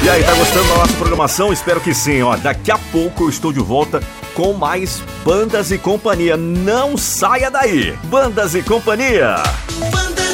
E aí, tá gostando da nossa programação? Espero que sim, ó. Daqui a pouco eu estou de volta com mais Bandas e Companhia. Não saia daí! Bandas e Companhia!